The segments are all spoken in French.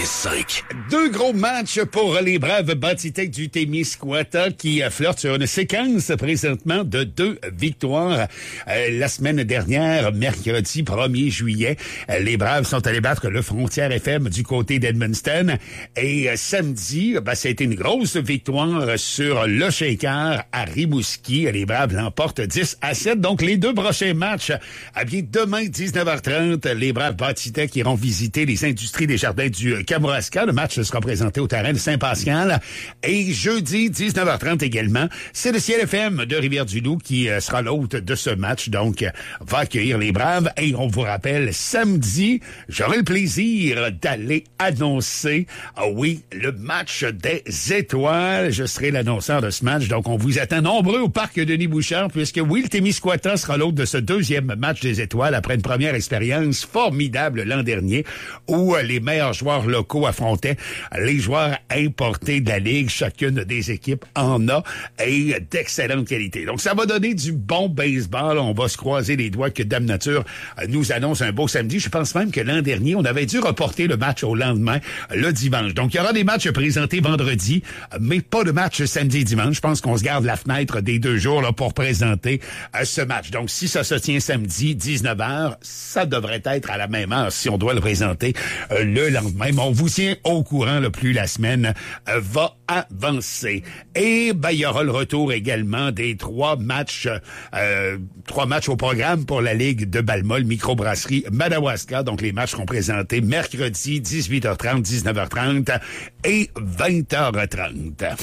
95.5. Deux gros matchs pour les braves bâtis du Témiscouata qui flirtent sur une séquence présentement de 2 victoires. La semaine dernière, mercredi 1er juillet, les braves sont allés battre le Frontière FM du côté d'Edmundston. Et samedi, ça a été une grosse victoire sur le Shaker à Rimouski. Les braves l'emportent 10-7. Donc, les deux prochains matchs, bien demain, 19h30, les braves bâtis qui iront visiter les industries des jardins du Kamouraska. Le match sera présenté au terrain de Saint-Pascal. Et jeudi, 19h30 également, c'est le Ciel FM de Rivière-du-Loup qui sera l'hôte de ce match. Donc, va accueillir les braves. Et on vous rappelle, samedi, j'aurai le plaisir d'aller annoncer, le match des étoiles. Je serai l'annonceur de ce match. Donc, on vous attend nombreux au parc Denis-Bouchard, puisque le Témiscouata sera l'hôte de ce deuxième match des étoiles après une première expérience formidable l'an dernier où les meilleurs joueurs locaux affrontaient les joueurs importés de la Ligue. Chacune des équipes en a et d'excellente qualité. Donc, ça va donner du bon baseball. On va se croiser les doigts que Dame Nature nous annonce un beau samedi. Je pense même que l'an dernier, on avait dû reporter le match au lendemain, le dimanche. Donc, il y aura des matchs présentés vendredi, mais pas de match samedi et dimanche. Je pense qu'on se garde la fenêtre des 2 jours là, pour présenter ce match. Donc, si ça se tient samedi, 19h, ça devrait être à la même heure si on doit le présenter le lendemain. Mais on vous tient au courant le plus la semaine va avancer. Et il y aura le retour également des 3 matchs au programme pour la Ligue de Balmol Microbrasserie Madawaska. Donc les matchs seront présentés mercredi 18h30, 19h30 et 20h30.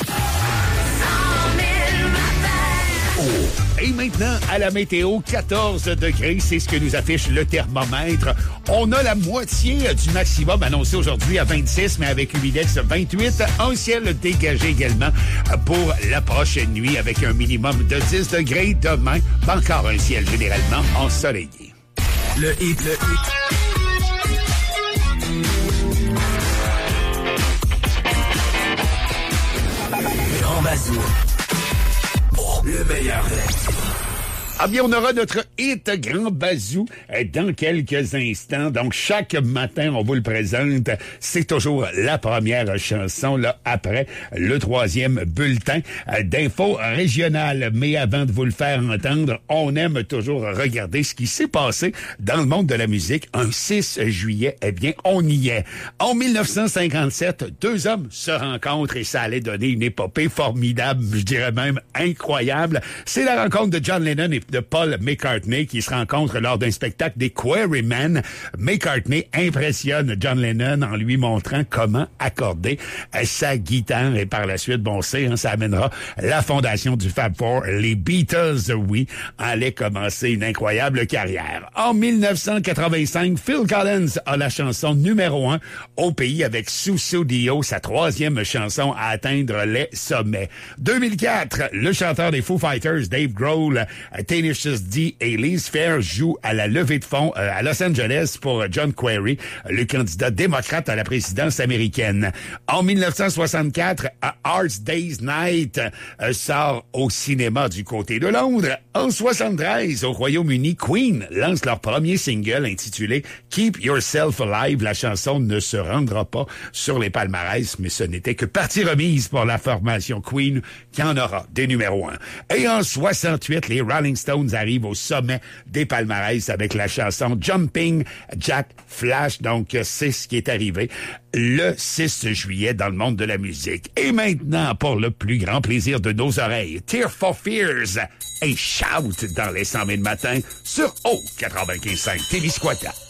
Et maintenant, à la météo, 14 degrés, c'est ce que nous affiche le thermomètre. On a la moitié du maximum annoncé aujourd'hui à 26, mais avec une index 28. Un ciel dégagé également pour la prochaine nuit avec un minimum de 10 degrés. Demain, encore un ciel généralement ensoleillé. Le hit. Grand Bazou. Le meilleur. Bien, on aura notre hit Grand Bazou dans quelques instants. Donc, chaque matin, on vous le présente. C'est toujours la première chanson, là, après le 3e bulletin d'info régionale. Mais avant de vous le faire entendre, on aime toujours regarder ce qui s'est passé dans le monde de la musique. Un 6 juillet, on y est. En 1957, 2 hommes se rencontrent et ça allait donner une épopée formidable, je dirais même incroyable. C'est la rencontre de John Lennon et de Paul McCartney qui se rencontrent lors d'un spectacle des Quarrymen. McCartney impressionne John Lennon en lui montrant comment accorder sa guitare et par la suite, ça amènera la fondation du Fab Four. Les Beatles, allaient commencer une incroyable carrière. En 1985, Phil Collins a la chanson numéro 1 au pays avec Sussudio, sa 3e chanson à atteindre les sommets. 2004, le chanteur des Foo Fighters, Dave Grohl, Tenacious D et Liz Phair jouent à la levée de fonds à Los Angeles pour John Kerry, le candidat démocrate à la présidence américaine. En 1964, A Hard Day's Night sort au cinéma du côté de Londres. En 73, au Royaume-Uni, Queen lance leur premier single intitulé Keep Yourself Alive. La chanson ne se rendra pas sur les palmarès, mais ce n'était que partie remise pour la formation Queen qui en aura des numéros 1. Et en 68, les Rolling Stones arrivent au sommet des palmarès avec la chanson Jumping Jack Flash. Donc, c'est ce qui est arrivé le 6 juillet dans le monde de la musique. Et maintenant, pour le plus grand plaisir de nos oreilles, Tear for Fears et Shout dans les 100 000 matins sur O95.5 Témiscouata.